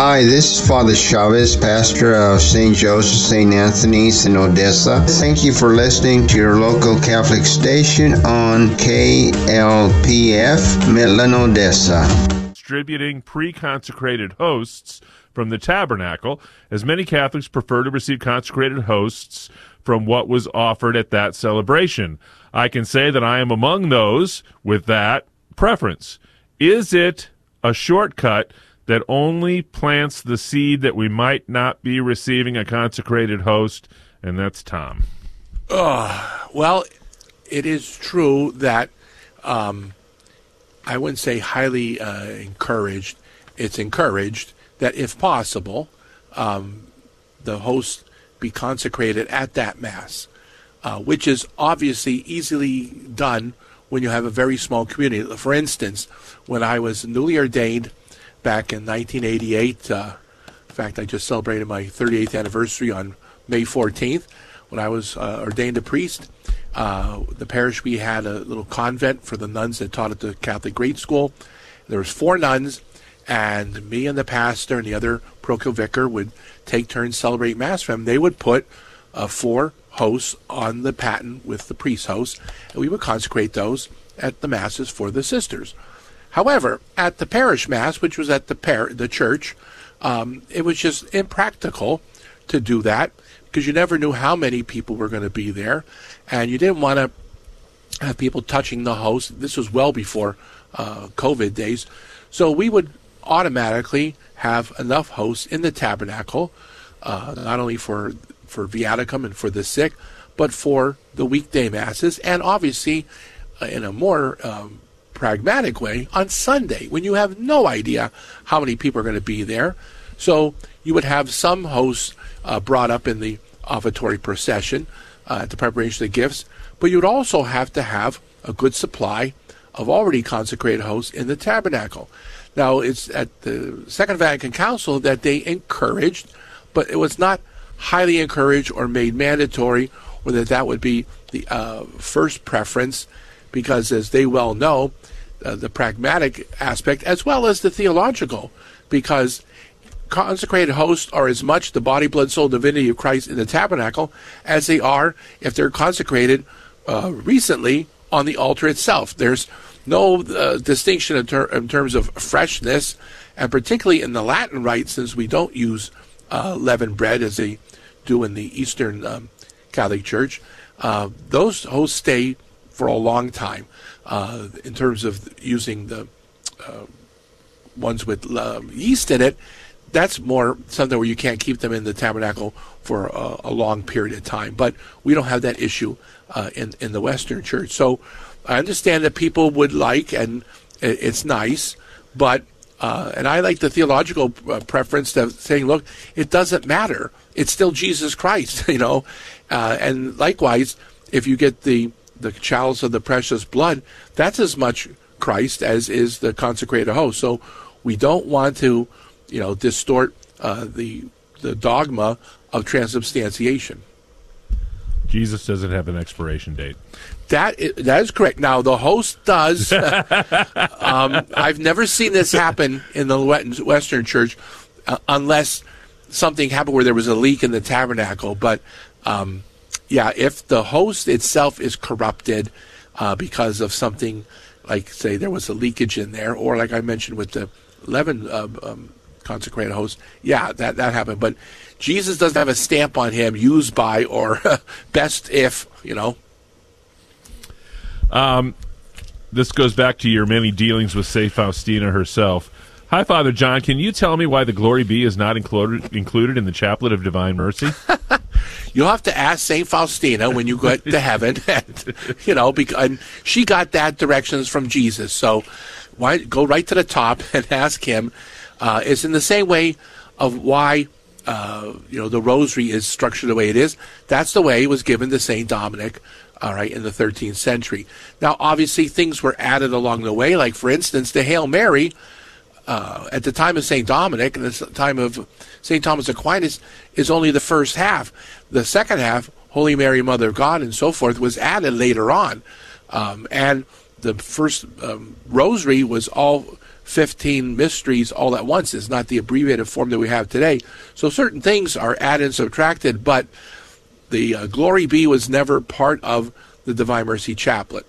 Hi, this is Father Chavez, pastor of St. Joseph, St. Anthony's in Odessa. Thank you for listening to your local Catholic station on KLPF, Midland, Odessa. Distributing pre-consecrated hosts from the tabernacle, as many Catholics prefer to receive consecrated hosts from what was offered at that celebration. I can say that I am among those with that preference. Is it a shortcut that only plants the seed that we might not be receiving a consecrated host? And that's Tom. Well, it is true that I wouldn't say highly encouraged. It's encouraged that if possible, the host be consecrated at that Mass, which is obviously easily done when you have a very small community. For instance, when I was newly ordained back in 1988, in fact, I just celebrated my 38th anniversary on May 14th, when I was ordained a priest. The parish, we had a little convent for the nuns that taught at the Catholic grade school. There was 4 nuns, and me and the pastor and the other parochial vicar would take turns celebrate Mass for them. They would put 4 hosts on the paten with the priest hosts, and we would consecrate those at the Masses for the sisters. However, at the parish Mass, which was at the church, it was just impractical to do that because you never knew how many people were going to be there, and you didn't want to have people touching the host. This was well before COVID days. So we would automatically have enough hosts in the tabernacle, not only for viaticum and for the sick, but for the weekday Masses, and obviously in a more pragmatic way on Sunday, when you have no idea how many people are going to be there. So you would have some hosts brought up in the offertory procession at the preparation of the gifts, but you would also have to have a good supply of already consecrated hosts in the tabernacle. Now, it's at the Second Vatican Council that they encouraged, but it was not highly encouraged or made mandatory, or that would be the first preference, because as they well know, the pragmatic aspect as well as the theological, because consecrated hosts are as much the body, blood, soul, divinity of Christ in the tabernacle as they are if they're consecrated recently on the altar itself. There's no distinction in terms of freshness, and particularly in the Latin rite, since we don't use leavened bread as they do in the Eastern Catholic Church. Those hosts stay for a long time. In terms of using the ones with yeast in it, that's more something where you can't keep them in the tabernacle for a long period of time. But we don't have that issue in the Western Church. So I understand that people would like, and it's nice, but and I like the theological preference of saying, look, it doesn't matter. It's still Jesus Christ, and likewise, if you get the chalice of the precious blood, that's as much Christ as is the consecrated host. So we don't want to, distort the dogma of transubstantiation. Jesus doesn't have an expiration date. That is correct. Now, the host does. I've never seen this happen in the Western Church unless something happened where there was a leak in the tabernacle. But, if the host itself is corrupted because of something like, say, there was a leakage in there, or like I mentioned with the leaven consecrated host, that happened. But Jesus doesn't have a stamp on him, used by or best if, This goes back to your many dealings with St. Faustina herself. Hi, Father John. Can you tell me why the Glory Be is not included in the Chaplet of Divine Mercy? You'll have to ask St. Faustina when you get to heaven, and she got that directions from Jesus. So why go right to the top and ask him. It's in the same way of why the rosary is structured the way it is. That's the way it was given to St. Dominic, all right, in the 13th century. Now, obviously, things were added along the way, like, for instance, the Hail Mary, at the time of St. Dominic and the time of St. Thomas Aquinas, is only the first half. The second half, Holy Mary, Mother of God, and so forth, was added later on. And the first rosary was all 15 mysteries all at once. It's not the abbreviated form that we have today. So certain things are added and subtracted, but the Glory Be was never part of the Divine Mercy Chaplet.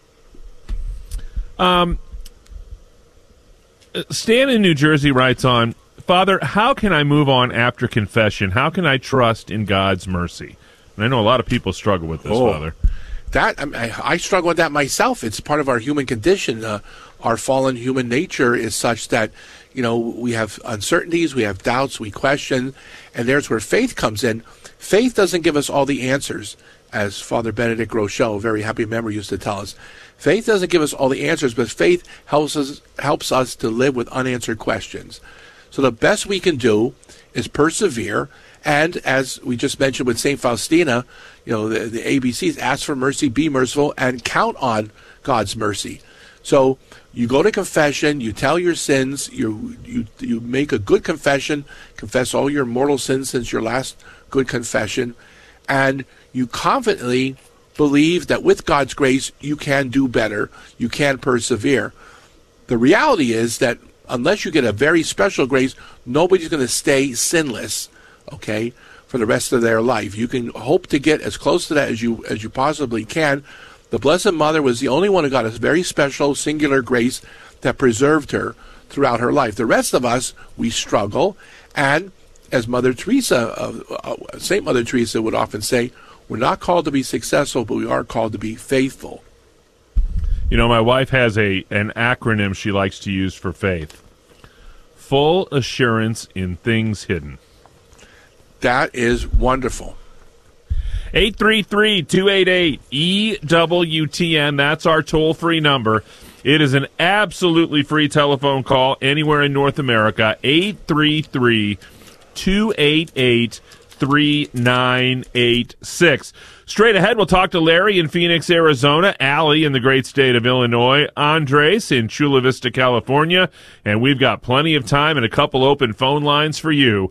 Stan in New Jersey writes on, Father, how can I move on after confession? How can I trust in God's mercy? And I know a lot of people struggle with this, Father. I struggle with that myself. It's part of our human condition. Our fallen human nature is such that, we have uncertainties, we have doubts, we question, and there's where faith comes in. Faith doesn't give us all the answers, as Father Benedict Rochelle, a very happy memory, used to tell us. Faith doesn't give us all the answers, but faith helps us to live with unanswered questions. So the best we can do is persevere, and as we just mentioned with St. Faustina, the ABCs, ask for mercy, be merciful, and count on God's mercy. So you go to confession, you tell your sins, you make a good confession, confess all your mortal sins since your last good confession, and you confidently believe that with God's grace you can do better, you can persevere. The reality is that unless you get a very special grace, nobody's going to stay sinless, okay, for the rest of their life. You can hope to get as close to that as you possibly can. The Blessed Mother was the only one who got a very special, singular grace that preserved her throughout her life. The rest of us, we struggle, and as Mother Teresa, St. Mother Teresa would often say, we're not called to be successful, but we are called to be faithful. My wife has an acronym she likes to use for faith. Full assurance in things hidden. That is wonderful. 833-288-EWTN. That's our toll-free number. It is an absolutely free telephone call anywhere in North America. 833-288-3986. Straight ahead, we'll talk to Larry in Phoenix, Arizona, Allie in the great state of Illinois, Andres in Chula Vista, California, and we've got plenty of time and a couple open phone lines for you.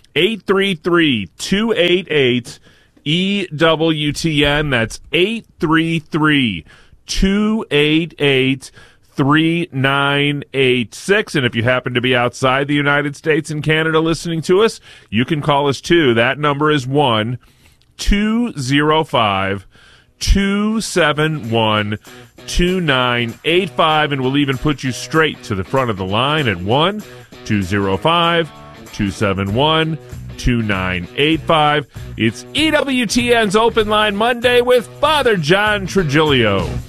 833-288-EWTN. That's 833-288-3986. And if you happen to be outside the United States and Canada listening to us, you can call us too. That number is 1-205-271-2985, and we'll even put you straight to the front of the line at 1-205-271-2985. It's EWTN's Open Line Monday with Father John Trigilio.